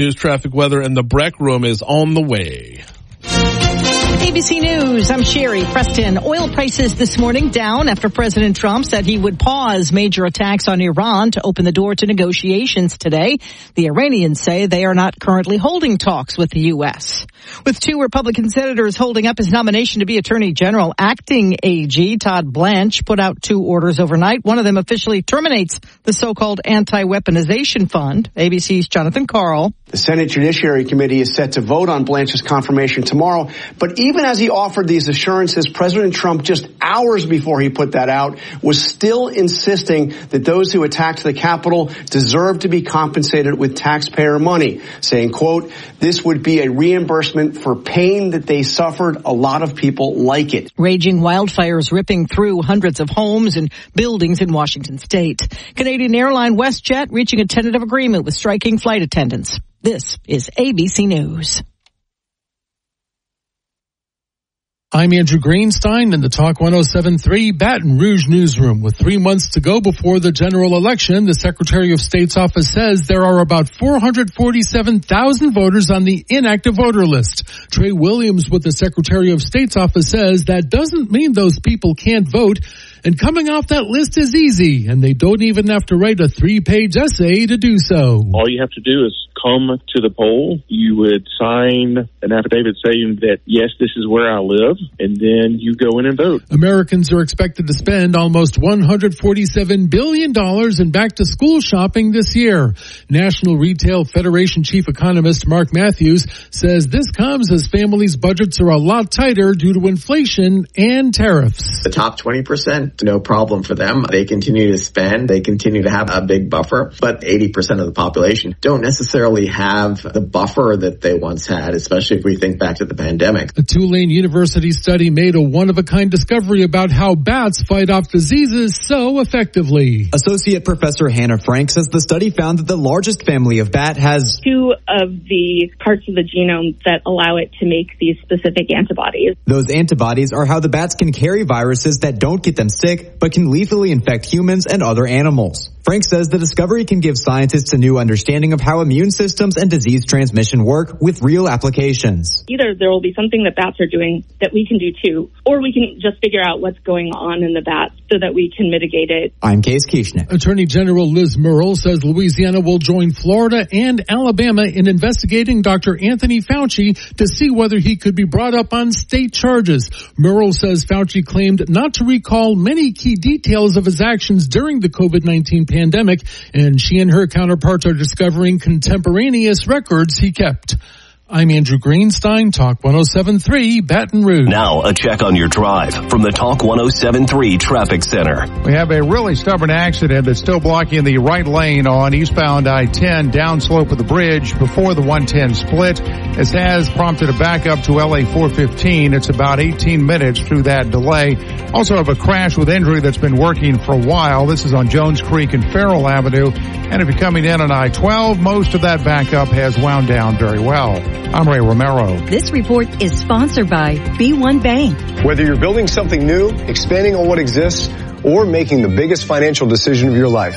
News, traffic, weather, and the Breck Room is on the way. ABC News, I'm Sherry Preston. Oil prices this morning down after President Trump said he would pause major attacks on Iran to open the door to negotiations today. The Iranians say they are not currently holding talks with the U.S. With 2 Republican senators holding up his nomination to be Attorney General, acting AG Todd Blanche put out 2 orders overnight. One of them officially terminates the so-called anti-weaponization fund. ABC's Jonathan Karl. The Senate Judiciary Committee is set to vote on Blanche's confirmation tomorrow. But even as he offered these assurances, President Trump, just hours before he put that out, was still insisting that those who attacked the Capitol deserve to be compensated with taxpayer money, saying, quote, this would be a reimbursement for pain that they suffered. A lot of people like it. Raging wildfires ripping through hundreds of homes and buildings in Washington state. Canadian airline WestJet reaching a tentative agreement with striking flight attendants. This is ABC News. I'm Andrew Greenstein in the Talk 107.3 Baton Rouge newsroom. With 3 months to go before the general election, the Secretary of State's office says there are about 447,000 voters on the inactive voter list. Trey Williams with the Secretary of State's office says that doesn't mean those people can't vote. And coming off that list is easy, and they don't even have to write a 3-page essay to do so. All you have to do is come to the poll. You would sign an affidavit saying that, yes, this is where I live, and then you go in and vote. Americans are expected to spend almost $147 billion in back-to-school shopping this year. National Retail Federation Chief Economist Mark Matthews says this comes as families' budgets are a lot tighter due to inflation and tariffs. The top 20%. No problem for them. They continue to spend. They continue to have a big buffer. But 80% of the population don't necessarily have the buffer that they once had, especially if we think back to the pandemic. A Tulane University study made a one-of-a-kind discovery about how bats fight off diseases so effectively. Associate Professor Hannah Frank says the study found that the largest family of bat has 2 of the parts of the genome that allow it to make these specific antibodies. Those antibodies are how the bats can carry viruses that don't get them sick, but can lethally infect humans and other animals. Frank says the discovery can give scientists a new understanding of how immune systems and disease transmission work with real applications. Either there will be something that bats are doing that we can do too, or we can just figure out what's going on in the bats so that we can mitigate it. I'm Case Kieschnick. Attorney General Liz Murrill says Louisiana will join Florida and Alabama in investigating Dr. Anthony Fauci to see whether he could be brought up on state charges. Murrill says Fauci claimed not to recall many key details of his actions during the COVID-19 pandemic, and she and her counterparts are discovering contemporaneous records he kept. I'm Andrew Greenstein, Talk 107.3 Baton Rouge. Now a check on your drive from the Talk 107.3 Traffic Center. We have a really stubborn accident that's still blocking the right lane on eastbound I-10 downslope of the bridge before the 110 split. This has prompted a backup to LA 415. It's about 18 minutes through that delay. Also have a crash with injury that's been working for a while. This is on Jones Creek and Farrell Avenue. And if you're coming in on I-12, most of that backup has wound down very well. I'm Ray Romero. This report is sponsored by B1 Bank. Whether you're building something new, expanding on what exists, or making the biggest financial decision of your life,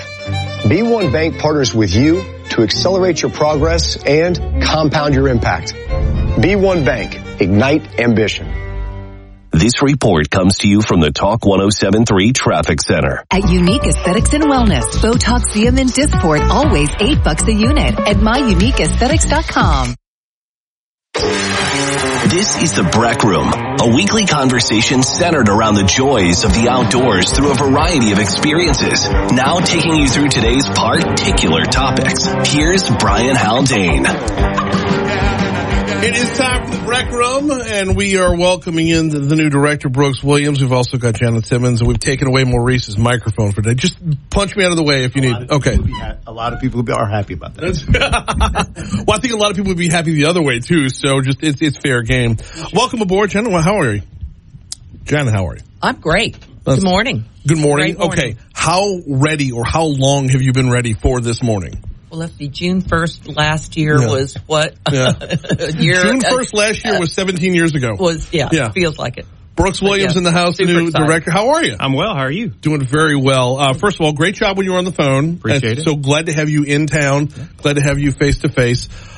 B1 Bank partners with you to accelerate your progress and compound your impact. B1 Bank. Ignite ambition. This report comes to you from the Talk 107.3 Traffic Center. At Unique Aesthetics and Wellness, Botox, Xeomin, Dysport, always $8 a unit at myuniqueaesthetics.com. This is the Breck Room, a weekly conversation centered around the joys of the outdoors through a variety of experiences. Now taking you through today's particular topics. Here's Brian Haldane. It is time for the Breck Room, and we are welcoming in the new director, Brooks Williams. We've also got Janet Simmons, and we've taken away Maurice's microphone for today. Just punch me out of the way if you need. Okay. A lot of people are happy about that. Well, I think a lot of people would be happy the other way, too, so just it's fair game. Welcome aboard, Janet. Well, how are you? Janet, how are you? I'm great. Good morning. Good morning. Great morning. Okay. How ready or how long have you been ready for this morning? Well, let's see. June 1st last year was what? Yeah. June 1st last year was 17 years ago. Feels like it. Brooks Williams in the house, the new director. How are you? I'm well. How are you? Doing very well. First of all, great job when you were on the phone. Appreciate it. So glad to have you in town. Glad to have you face to face.